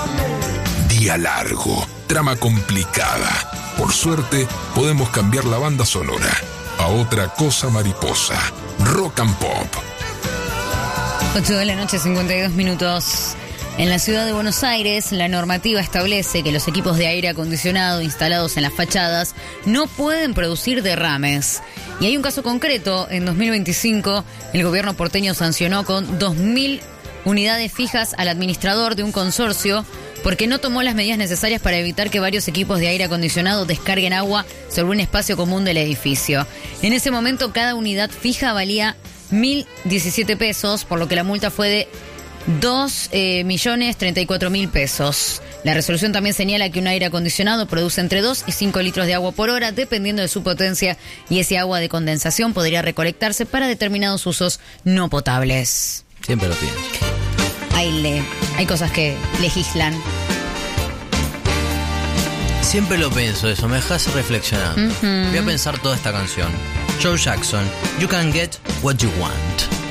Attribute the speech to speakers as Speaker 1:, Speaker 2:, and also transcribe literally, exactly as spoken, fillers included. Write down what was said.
Speaker 1: Día largo, trama complicada. Por suerte, podemos cambiar la banda sonora a Otra Cosa Mariposa. Rock and Pop.
Speaker 2: ocho de la noche, cincuenta y dos minutos. En la ciudad de Buenos Aires, la normativa establece que los equipos de aire acondicionado instalados en las fachadas no pueden producir derrames. Y hay un caso concreto. En dos mil veinticinco, el gobierno porteño sancionó con dos mil unidades fijas al administrador de un consorcio porque no tomó las medidas necesarias para evitar que varios equipos de aire acondicionado descarguen agua sobre un espacio común del edificio. En ese momento, cada unidad fija valía mil diecisiete pesos, por lo que la multa fue de dos millones treinta y cuatro mil pesos. La resolución también señala que un aire acondicionado produce entre dos y cinco litros de agua por hora, dependiendo de su potencia, y ese agua de condensación podría recolectarse para determinados usos no potables.
Speaker 3: Siempre lo pienso.
Speaker 2: Hay, le, hay cosas que legislan.
Speaker 3: Siempre lo pienso eso, me dejas reflexionando.
Speaker 2: Uh-huh.
Speaker 3: Voy a pensar toda esta canción. Joe Jackson, You Can Get What You Want.